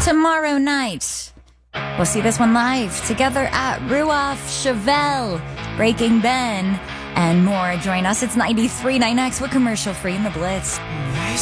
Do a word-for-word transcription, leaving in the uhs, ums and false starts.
tomorrow night. We'll see this one live together at Ruoff, Chevelle, Breaking Ben, and more. Join us. It's ninety-three point nine X. We're commercial free in the Blitz.